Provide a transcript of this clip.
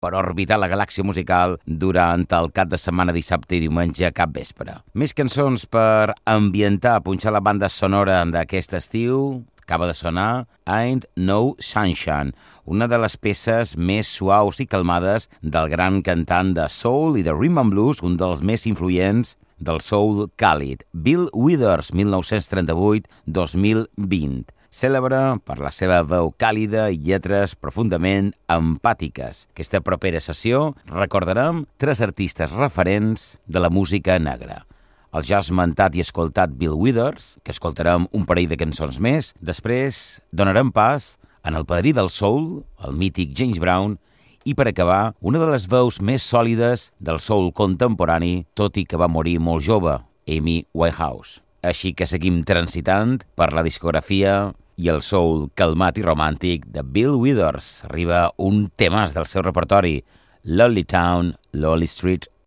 per orbitar la galàxia musical durant el cap de setmana dissabte i diumenge cap vespre. Més cançons per ambientar, punxar la banda sonora d'aquest estiu. Acaba de sonar Ain't No Sunshine, una de les peces més suaus i calmades del gran cantant de soul i de rhythm and blues, un dels més influents del soul càlid, Bill Withers, 1938-2020. Cèlebre per la seva veu càlida i lletres profundament empàtiques. Aquesta propera sessió recordarem 3 artistes referents de la música negra. El ja esmentat i escoltat Bill Withers, que escoltarem un parell de cançons més. Després donarem pas en el padrí del soul, el mític James Brown, i per acabar, una de les veus més sòlides del soul contemporani, tot i que va morir molt jove, Amy Winehouse. Així que seguim transitant per la discografia i el soul calmat i romàntic de Bill Withers. Arriba un temàs del seu repertori, Lonely Town, Lonely Street